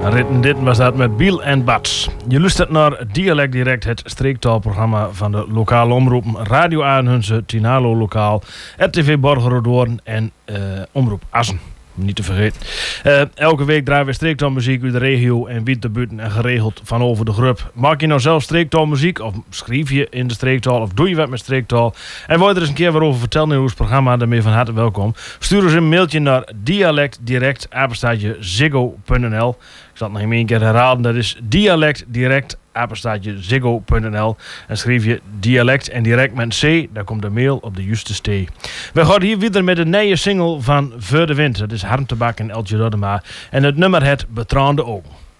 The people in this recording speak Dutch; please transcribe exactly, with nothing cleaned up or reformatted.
Ritten dit was dat met Biel en Bats. Je luistert naar Dialect Direct, het streektaalprogramma van de lokale omroepen Radio Aanhunze, Tinalo Lokaal, R T V Borgerdoorn en uh, Omroep Assen. Niet te vergeten. Uh, elke week draaien we streektaalmuziek uit de regio en wie te buiten en geregeld van over de groep. Maak je nou zelf streektaalmuziek of schrijf je in de streektaal of doe je wat met streektaal? En wil je er eens een keer wat over vertellen in ons programma, dan ben je van harte welkom. Stuur ons een mailtje naar dialectdirect apenstaartje ziggo punt n l. Ik zal het nog een keer herhalen, dat is dialectdirect apenstaartje ziggo punt n l. En schrijf je dialect en direct met een C, dan komt de mail op de juiste stee. We gaan hier weer met een nieuwe single van Voor de Wind. Dat is Harm Tabak en Eltje Roddema. En het nummer het Betraande Ogen.